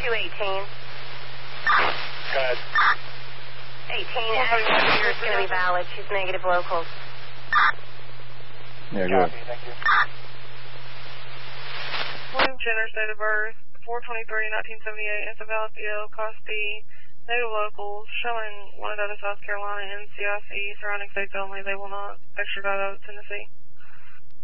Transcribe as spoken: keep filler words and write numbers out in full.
two eighteen. Go ahead. eighteen, active here is going to be valid. She's negative locals. Yeah, good. Copy, thank you. William Jenner, date of birth, four twenty-three nineteen seventy-eight, it's a valid P O, Class B, native locals, showing wanted out of South Carolina and C I C, surrounding states only. They will not extradite out of Tennessee.